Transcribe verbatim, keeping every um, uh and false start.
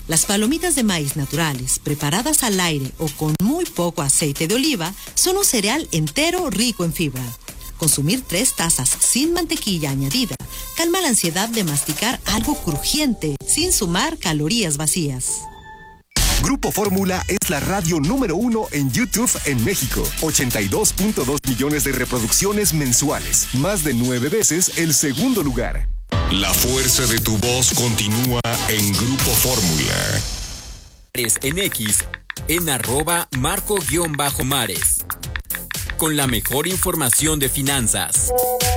Las palomitas de maíz naturales, preparadas al aire o con muy poco aceite de oliva, son un cereal entero rico en fibra. Consumir tres tazas sin mantequilla añadida calma la ansiedad de masticar algo crujiente sin sumar calorías vacías. Grupo Fórmula es la radio número uno en YouTube en México. ochenta y dos punto dos millones de reproducciones mensuales. Más de nueve veces el segundo lugar. La fuerza de tu voz continúa en Grupo Fórmula. En X, en arroba marco-mares. Con la mejor información de finanzas.